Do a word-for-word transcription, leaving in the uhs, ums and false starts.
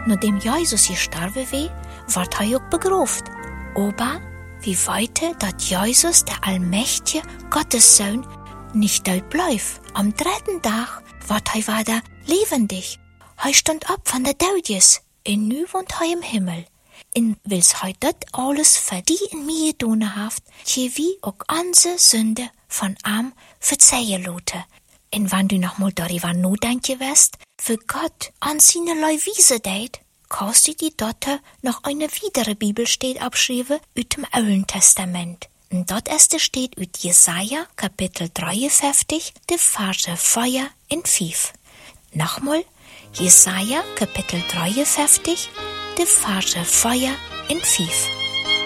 nachdem Jesus gestorben war, wird er auch begraft. Aber wie weiter, dass Jesus, der allmächtige Gottessohn, nicht dort bleibt. Am dritten Tag wird er wieder lebendig. Er stand ab von der Todes, und nu wohnt er im Himmel. Und wills er dort alles für die in mir getan hat, wie auch unsere Sünde von ihm verzeihen lassen. Und wenn du noch mal darüber nachdenken wirst, für Gott an seine Leute wiese deit, kannst du die dort noch eine weitere Bibelstelle abschreiben aus dem Alten Testament. Und dort erste steht aus Jesaja, Kapitel dreiundfünfzig, die Verse vier und fünf. Nochmal, Jesaja, Kapitel dreiundfünfzig, die Verse vier und fünf.